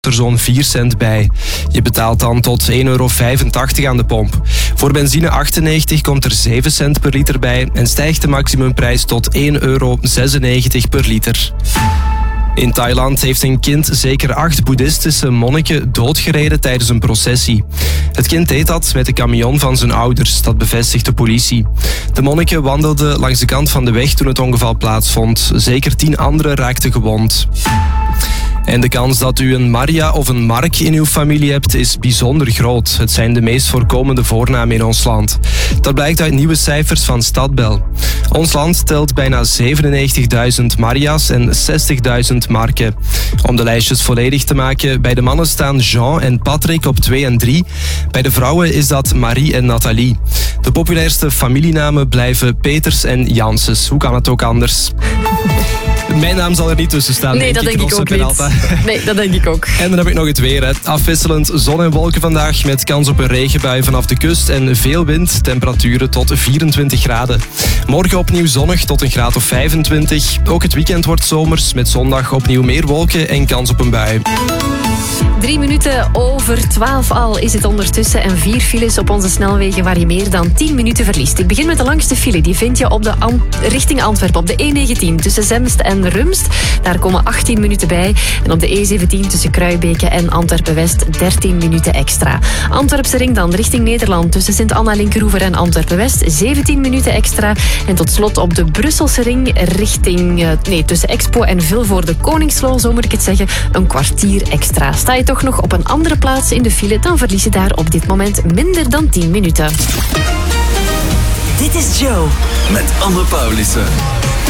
er zo'n 4 cent bij. Je betaalt dan tot €1,85 aan de pomp. Voor benzine 98 komt er 7 cent per liter bij en stijgt de maximumprijs tot €1,96 per liter. In Thailand heeft een kind zeker 8 boeddhistische monniken doodgereden tijdens een processie. Het kind deed dat met de camion van zijn ouders, dat bevestigt de politie. De monniken wandelden langs de kant van de weg toen het ongeval plaatsvond. Zeker 10 anderen raakten gewond. En de kans dat u een Maria of een Mark in uw familie hebt is bijzonder groot. Het zijn de meest voorkomende voornamen in ons land. Dat blijkt uit nieuwe cijfers van Stadbel. Ons land telt bijna 97.000 Maria's en 60.000 Marken. Om de lijstjes volledig te maken, bij de mannen staan Jean en Patrick op 2 en 3. Bij de vrouwen is dat Marie en Nathalie. De populairste familienamen blijven Peters en Janssens. Hoe kan het ook anders? Mijn naam zal er niet tussen staan. Nee, dat denk ik ook niet. Nee, dat denk ik ook. En dan heb ik nog het weer. Hè. Afwisselend zon en wolken vandaag met kans op een regenbui vanaf de kust en veel wind. Temperaturen tot 24 graden. Morgen opnieuw zonnig tot een graad of 25. Ook het weekend wordt zomers met zondag opnieuw meer wolken en kans op een bui. 3 minuten over 12 al is het ondertussen en 4 files op onze snelwegen waar je meer dan 10 minuten verliest. Ik begin met de langste file. Die vind je op de richting Antwerpen op de E19 tussen Zemst en Rumst. Daar komen 18 minuten bij. En op de E17 tussen Kruibeke en Antwerpen-West 13 minuten extra. Antwerpse ring dan richting Nederland tussen Sint-Anna-Linkeroever en Antwerpen-West 17 minuten extra. En tot slot op de Brusselse ring tussen Expo en Vilvoorde Koningsloo, zo moet ik het zeggen, een kwartier extra. Sta je toch nog op een andere plaats in de file, dan verlies je daar op dit moment minder dan 10 minuten. Dit is Joe met Anne Paulissen.